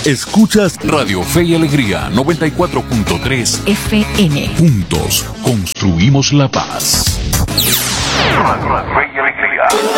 Escuchas Radio Fe y Alegría 94.3 FM. Juntos construimos la paz.